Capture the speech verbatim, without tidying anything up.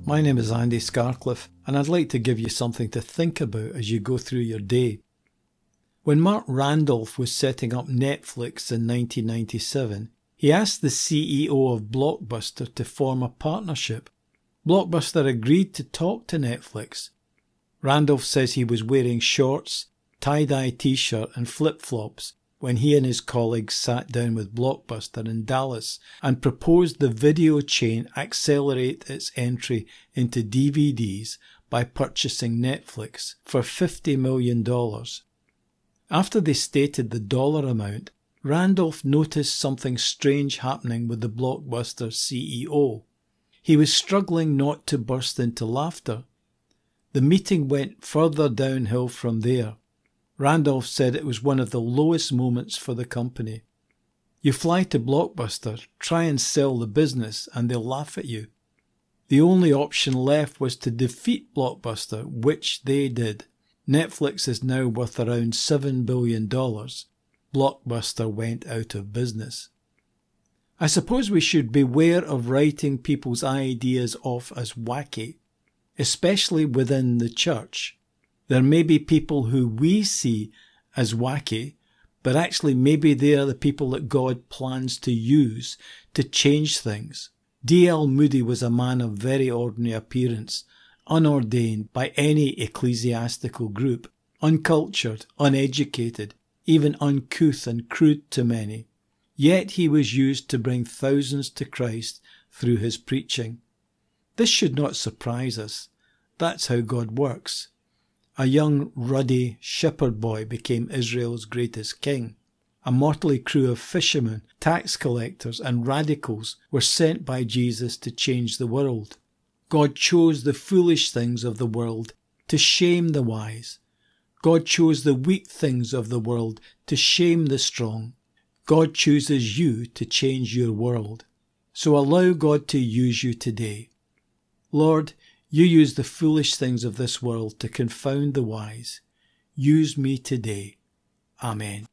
My name is Andy Scarcliffe, and I'd like to give you something to think about as you go through your day. When Mark Randolph was setting up Netflix in nineteen ninety-seven, he asked the C E O of Blockbuster to form a partnership. Blockbuster agreed to talk to Netflix. Randolph says he was wearing shorts, tie-dye t-shirt and flip-flops when he and his colleagues sat down with Blockbuster in Dallas and proposed the video chain accelerate its entry into D V Ds by purchasing Netflix for fifty million dollars. After they stated the dollar amount, Randolph noticed something strange happening with the Blockbuster C E O. He was struggling not to burst into laughter. The meeting went further downhill from there. Randolph said it was one of the lowest moments for the company. You fly to Blockbuster, try and sell the business, and they'll laugh at you. The only option left was to defeat Blockbuster, which they did. Netflix is now worth around seven billion dollars. Blockbuster went out of business. I suppose we should beware of writing people's ideas off as wacky, especially within the church. There may be people who we see as wacky, but actually maybe they are the people that God plans to use to change things. D L Moody was a man of very ordinary appearance, unordained by any ecclesiastical group, uncultured, uneducated, even uncouth and crude to many. Yet he was used to bring thousands to Christ through his preaching. This should not surprise us. That's how God works. A young, ruddy shepherd boy became Israel's greatest king. A motley crew of fishermen, tax collectors and radicals were sent by Jesus to change the world. God chose the foolish things of the world to shame the wise. God chose the weak things of the world to shame the strong. God chooses you to change your world. So allow God to use you today. Lord, you use the foolish things of this world to confound the wise. Use me today. Amen.